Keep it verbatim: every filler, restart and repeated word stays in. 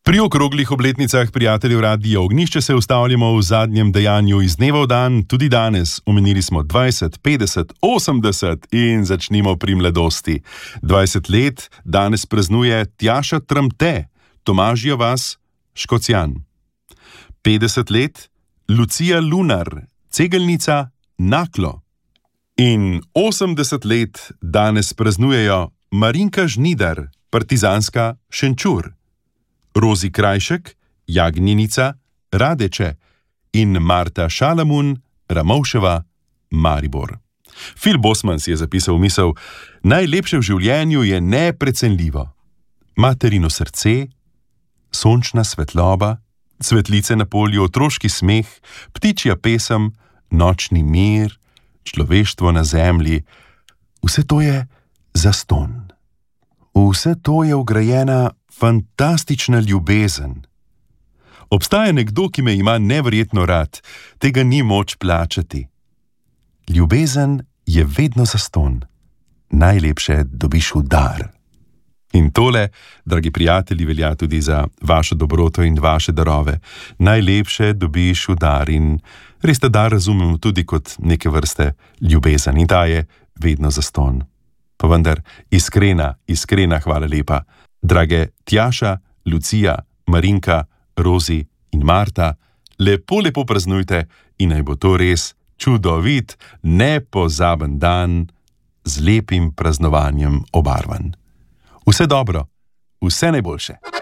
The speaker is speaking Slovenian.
Pri okroglih obletnicah prijateljev Radia Ognjišče se ustavljamo v zadnjem dejanju iz dneva v dan, tudi danes. Omenili smo dvajset, petdeset, osemdeset in začnimo pri mladosti. dvajset let danes praznuje Tjaša Tramte, Tomažija vas, Škocjan. petdeset let Lucija Lunar, Cegelnica, Naklo. In osemdeset let danes praznujejo Marinka Žnidar, Partizanska, Šenčur. Rozi Krajšek, Jagnjenica, Radeče in Marta Šalamun, Ramovševa, Maribor. Phil Bosman si je zapisal misel: najlepše v življenju je neprecenljivo. Materino srce, sončna svetloba, cvetlice na polju, otroški smeh, ptičja pesem, nočni mir, človeštvo na zemlji. Vse to je zastonj. V vse to je vgrajena fantastična ljubezen. Obstaja nekdo, ki me ima neverjetno rad, tega ni moč plačati. Ljubezen je vedno zastonj. Najlepše dobiš v dar. In tole, dragi prijatelji, velja tudi za vašo dobroto in vaše darove. Najlepše dobiš v dar in res ta dar razumem tudi kot neke vrste ljubezen in ta je vedno zastonj. Pa vendar, iskrena, iskrena hvala lepa. Drage Tjaša, Lucija, Marinka, Rozi in Marta, lepo, lepo praznujte in naj bo to res čudovit, nepozaben dan z lepim praznovanjem obarvan. Vse dobro, vse najboljše.